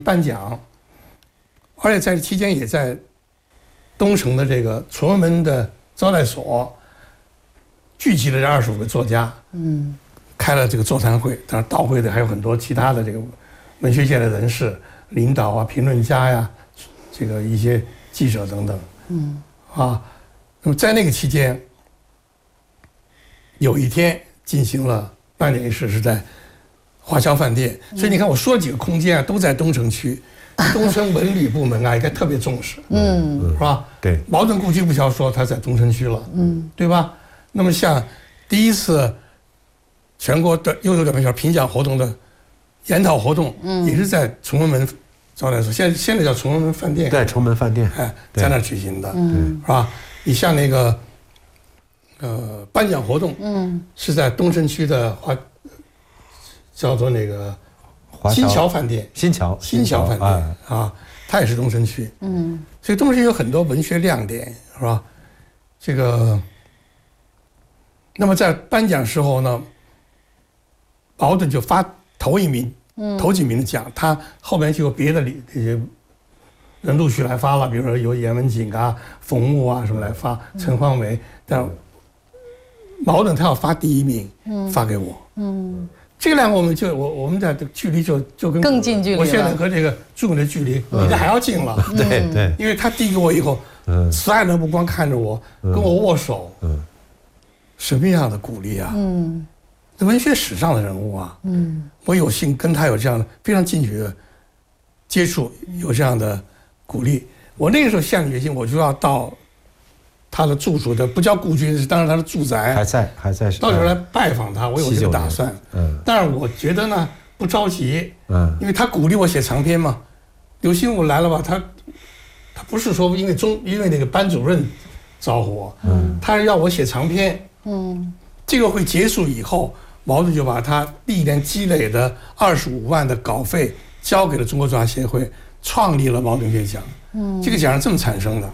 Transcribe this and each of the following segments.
颁奖，而且在这期间也在东城的这个崇文门的招待所聚集了这25个作家，开了这个座谈会。当然，到会的还有很多其他的这个文学界的人士、领导啊、评论家呀，这个一些记者等等。那么在那个期间，有一天进行了颁奖仪式，是在华侨饭店。所以你看，我说了几个空间啊，都在东城区。东城文旅部门啊，应该特别重视，是吧？ 对， 茅盾故居不消说，他在东城区了，对吧？那么像第一次全国的优秀短篇小说评奖活动的研讨活动，也是在崇文门招待所，现在叫崇文门饭店， 对，崇文饭店， 在那儿举行的，是吧？你像那个颁奖活动，是在东城区的叫做那个新桥饭店，新桥饭店啊，它也是东城区，所以东城区有很多文学亮点，是吧？这个，那么在颁奖时候呢，茅盾就发头几名的奖，他后面就有别的这些人陆续来发了，比如说有严文景啊、冯木啊什么来发，陈焕伟，但茅盾他要发第1名，发给我，这两个我们的距离就跟更近距离了。 我现在和这个朱永的距离比这还要近了。 对，因为他递给我以后，所有人不光看着我，跟我握手，什么样的鼓励啊！文学史上的人物啊，我有幸跟他有这样的非常近距离的接触，有这样的鼓励。我那个时候下定决心，我就要到他的住处的，不叫故居，当然他的住宅还在， 到时候来拜访他，我有这个打算。但是我觉得呢不着急，因为他鼓励我写长篇嘛。刘心武来了吧，他不是说因为那个班主任着火，他是要我写长篇。这个会结束以后，茅盾就把他历年积累的25万的稿费交给了中国作家协会，创立了茅盾月奖。这个奖是这么产生的。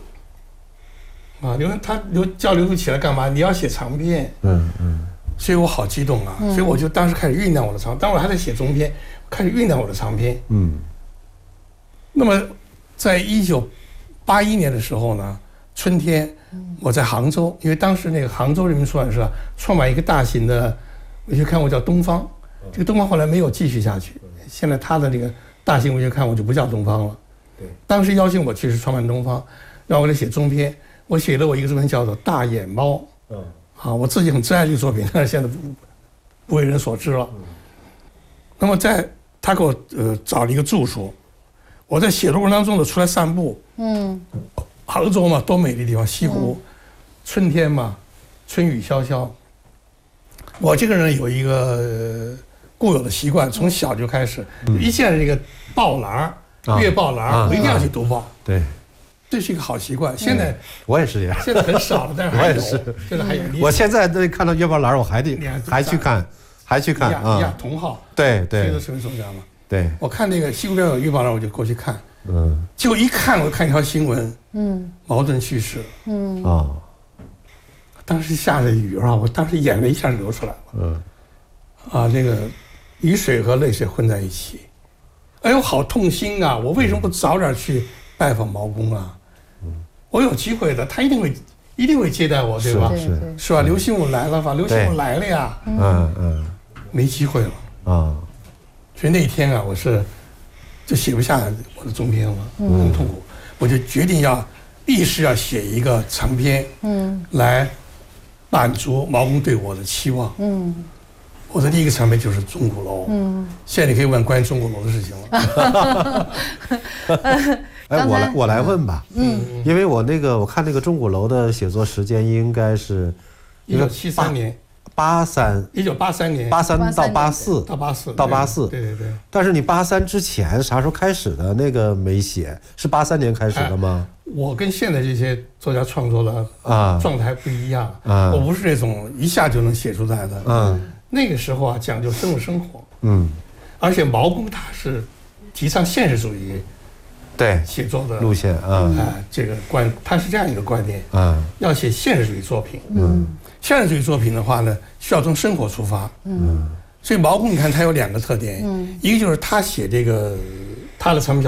叫刘叔起来干嘛？你要写长篇，所以我好激动啊！所以我就当时开始酝酿我的长篇，当我还在写中篇，开始酝酿我的长篇。那么在1981年的时候呢，春天，我在杭州，因为当时那个杭州人民出版社创办一个大型的文学刊物叫《东方》，这个《东方》后来没有继续下去，现在他的这个大型文学刊物就不叫《东方》了。当时邀请我去是创办《东方》，让我来写中篇。我写了我一个作品叫做《大眼猫》，我自己很挚爱这个作品，但是现在不为人所知了。那么他给我找了一个住处，我在写作过程当中呢出来散步，杭州嘛多美丽的地方，西湖，春天嘛，春雨潇潇。我这个人有一个固有的习惯，从小就开始，一见这个报栏月报栏，我一定要去读报。 对。 这是一个好习惯，现在我也是这样， 现在很少了，但是还有，现在还有。 我现在看到月报栏，我还去看啊， 同号， 对， 谁都是作家嘛。 对， 我看那个西湖边有月报栏，我就过去看，结果一看，我看一条新闻，茅盾去世，当时下着雨啊，我当时眼泪一下流出来了，这个雨水和泪水混在一起，哎呦，好痛心啊！我为什么不早点去拜访毛公啊？我有机会的，他一定会接待我，对吧？是吧？刘心武来了吧？刘心武来了呀，没机会了所以那一天啊，我就写不下我的中篇了，很痛苦，我就决定立誓要写一个长篇，来满足毛公对我的期望，我的第一个长篇就是钟鼓楼，现在你可以问关于钟鼓楼的事情了。 哎，我来问吧，因为我看那个钟鼓楼的写作时间应该是 1973年，1983年 ，83到84， 到84，对。 但是你83之前啥时候开始的？那个没写，是83年开始的吗？ 我跟现在这些作家创作的状态不一样，我不是那种一下就能写出来的，那个时候啊讲究深入生活，而且毛公他是提倡现实主义。 对写作的路线这个他是这样一个观点，要写现实主义作品，现实主义作品的话呢，需要从生活出发，所以毛公你看他有2个特点，一个就是他写这个他的长篇